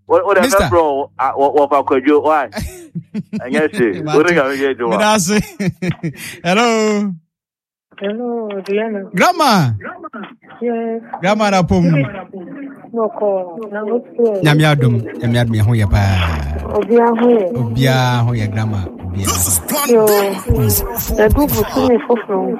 What a bro, what about you? Why? I guess it. Hello. Hello, Diana. Grandma. Yes. Grandma na pom. No call. Nyamiadum me ho ye pa. Obia ho ye grandma. Obia. Yo. The group to me for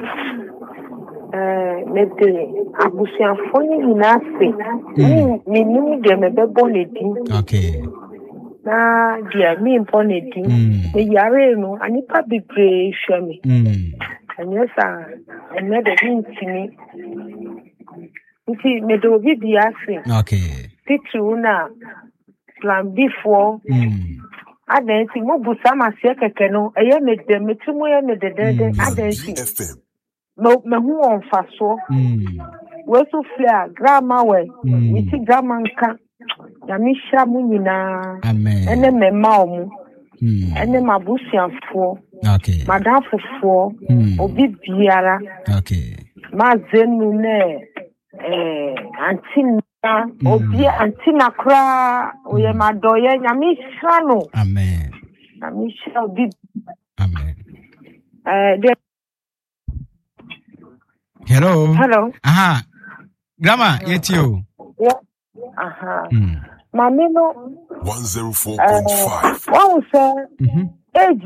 mede abusuafo ni na se. Me ni de me bebo ne din. Okay. Na dia me impo ne din. Me yare no anipa bebre hwa me. Anyesa enede ntimi. Nti me do bi dia se. Okay. Titu na plan before. Adensi mo busa ma se keke no eye me de metumo ye me de adensi. Me hu on faso. We so fia grandma we. We ti grandma nka. Ya mi hra mu nyina. Amen. Ene me ma omu. Ene mabusianfo. Okay. Madam fofo. Obi biara. Okay. Ma zenu ne antina obi antina kra oye madoye nyami hra no. Amen. Nyami hra obi. Amen. Hello. Aha. Grandma, yet you. Yeah. Aha. Mami no 104.5. What was age